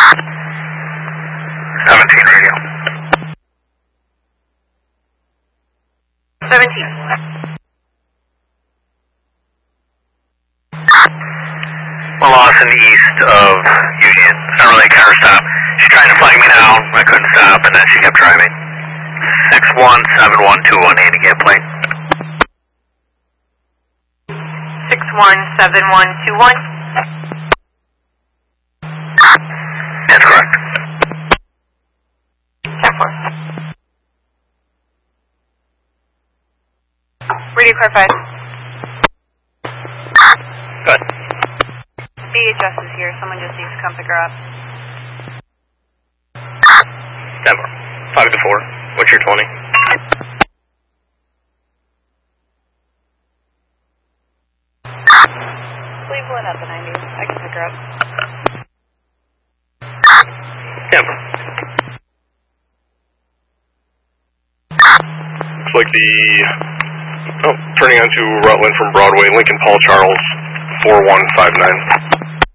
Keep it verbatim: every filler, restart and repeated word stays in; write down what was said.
seventeen radio. seventeen. One loss in the east of Union. I really counter stop. She's trying to flag me down. I couldn't stop, and then she kept driving. six one seven one two one eight again, plane. six one seven one two one. That's correct. ten four. Radio car five. Good. B H S is here. Someone just needs to come pick her up. Denver. five to four. What's your twenty? Cleveland up at ninety. I can pick her up. Denver. Looks like the, oh, turning onto Rutland from Broadway, Lincoln Paul Charles, four one five nine.